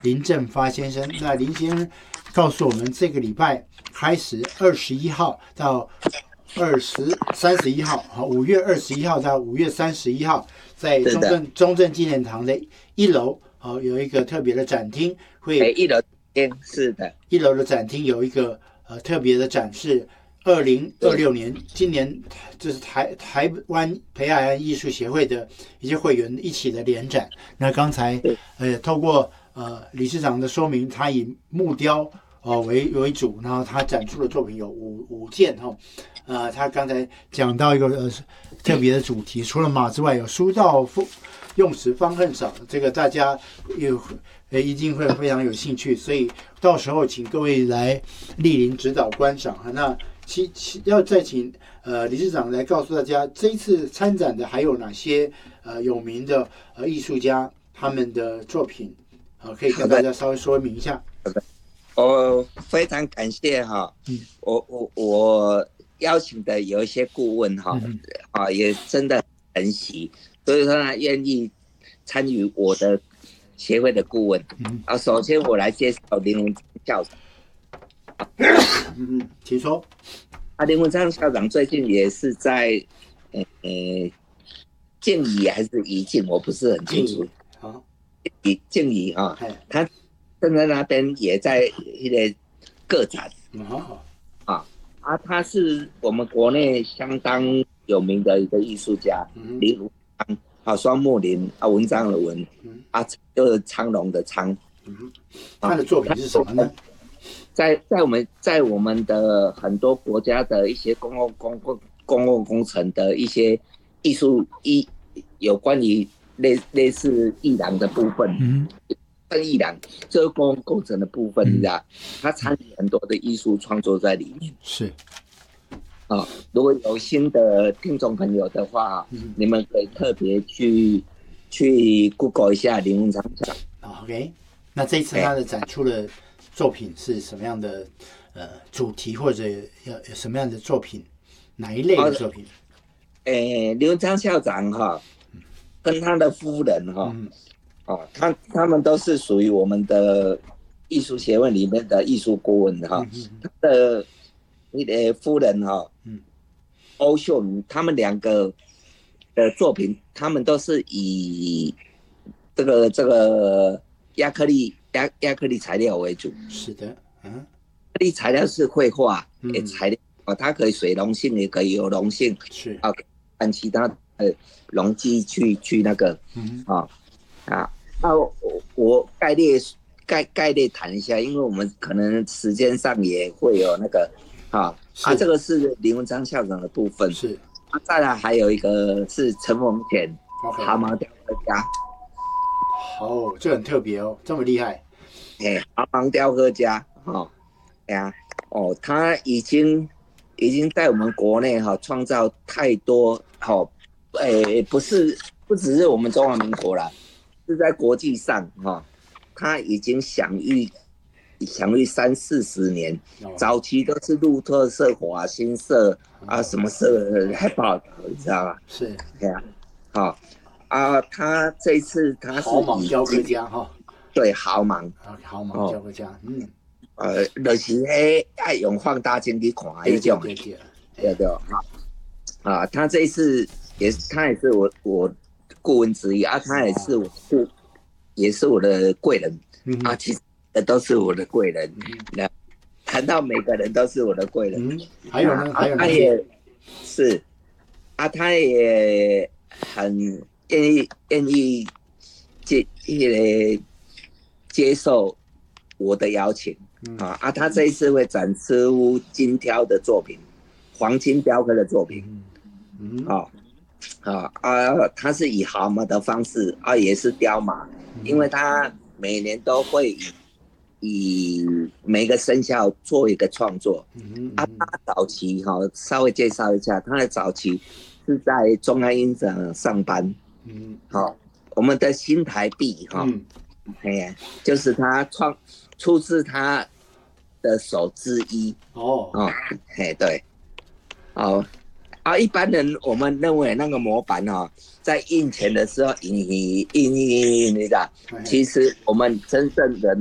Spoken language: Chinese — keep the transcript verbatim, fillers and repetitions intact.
林正发先生。那林先生告诉我们，这个礼拜开始，二十一号到二十三十一号，好，五月二十一号到五月三十一号，在中正中正纪念堂的一楼，好，有一个特别的展厅，会一楼是的， 一楼的展厅有一个呃特别的展示。二零二六年，今年这是台台湾北海岸艺术协会的一些会员一起的联展。那刚才呃透过呃理事长的说明，他以木雕呃为为主，然后他展出的作品有五五件哈。呃，他刚才讲到一个呃特别的主题，除了马之外，有书到用时方恨少，这个大家有呃一定会非常有兴趣，所以到时候请各位来莅临指导观赏哈。那其其要再请呃理事长来告诉大家，这一次参展的还有哪些呃有名的呃艺术家他们的作品，呃可以跟大家稍微说明一下。 好的，我非常感谢哈，嗯、我我我邀请的有一些顾问哈，嗯、啊也真的很喜，所以说他愿意参与我的协会的顾问。嗯、啊，首先我来介绍林文校长。 嗯嗯，请说。 啊，林文昌校长最近也是在，呃，静宜还是宜静，我不是很清楚。 好， 宜静宜啊，他正在那边也在一个个展。 嗯，好好。 啊啊，他是我们国内相当有名的一个艺术家，嗯、林文昌啊，双木林啊，文章的文，嗯、啊，就是昌隆的昌。 嗯，他的作品是什么呢？ 在在我们在我们的很多国家的一些公共公共公共工程的一些艺术艺有关于类类似艺廊的部分，嗯，跟艺廊这个公共工程的部分，你知道，他参与很多的艺术创作在里面。 是， 啊、哦，如果有新的听众朋友的话，嗯、你们可以特别去去 Google 一下林文昌校长。 OK， 那这一次他的展出了。作品是什么样的呃主题，或者有什么样的作品，哪一类的作品？ 诶，刘文昌校长哈，跟他的夫人哈，嗯、哦，他他们都是属于我们的艺术协会里面的艺术顾问哈。嗯、他的那个夫人哈，嗯，欧秀敏，他们两个的作品，他们都是以这个这个亚克力。亚亚克力材料为主， 是的，嗯，亚克力材料是绘画的材料，哦、嗯，它可以水溶性，也可以有溶性， 是啊，按其他的溶剂去去那个，嗯，啊啊，那我我概略概概略谈一下，因为我们可能时间上也会有那个，啊啊，这个是林文昌校长的部分， 是， 啊，再来还有一个是陈文田，蛤蟆雕刻家。 哦，这很特别哦，这么厉害！ 哎，蛤蟆雕刻家，哈，哎呀，哦，他已经已经在我们国内哈创造太多，哈，哎，不是不只是我们中华民国啦，是在国际上哈，他已经享誉享誉三四十年，哦、早期都是路特社、华新社啊，什么社来报道，你知道吧？ 是， 对呀，好。啊，他这一次他是豪蟒雕刻家哈， 对，豪蟒啊，豪蟒雕刻家，哦、嗯， 呃，就是迄爱用放大镜去看迄种， 对对对对，啊，啊，他这一次也是，他也是我我顾问之一啊，他也是我顾，也是我的贵人、嗯、啊，其实都是我的贵人，那、嗯、谈到每个人都是我的贵人， 嗯，还有呢，还有他也是，啊，他也很。愿意愿意接个接受我的邀请、嗯、啊啊！他这一次会展出金雕的作品，黄金雕刻的作品，嗯嗯、啊啊啊！他是以蛤蟆的方式啊，也是雕马，嗯、因为他每年都会以以每个生肖做一个创作。嗯、啊，他早期哈、啊，稍微介绍一下，他的早期是在中央音响上班。嗯，好、哦，我们的新台币哈，哎、哦、呀、嗯，就是他创出自他的手之一哦哦，嘿对，哦啊，一般人我们认为那个模板哦，在印钱的时候印印印印印，你知道，其实我们真正的